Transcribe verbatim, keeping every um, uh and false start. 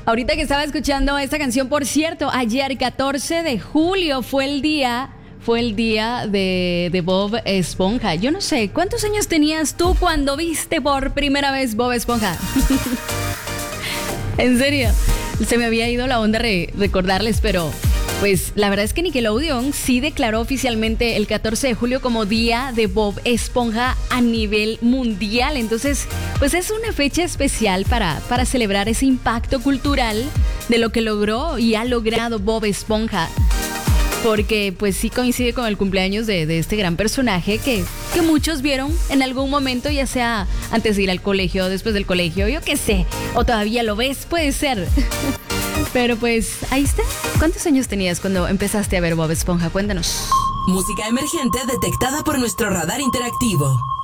Ahorita que estaba escuchando esta canción, por cierto, ayer catorce de julio fue el día, fue el día de, de Bob Esponja. Yo no sé, ¿cuántos años tenías tú cuando viste por primera vez Bob Esponja? En serio, se me había ido la onda re- recordarles, pero pues la verdad es que Nickelodeon sí declaró oficialmente el catorce de julio como día de Bob Esponja a nivel mundial. Entonces, pues es una fecha especial para, para celebrar ese impacto cultural de lo que logró y ha logrado Bob Esponja. Porque pues sí coincide con el cumpleaños de, de este gran personaje que, que muchos vieron en algún momento, ya sea antes de ir al colegio, después del colegio, yo qué sé, o todavía lo ves, puede ser. Pero pues ahí está. ¿Cuántos años tenías cuando empezaste a ver Bob Esponja? Cuéntanos. Música emergente detectada por nuestro radar interactivo.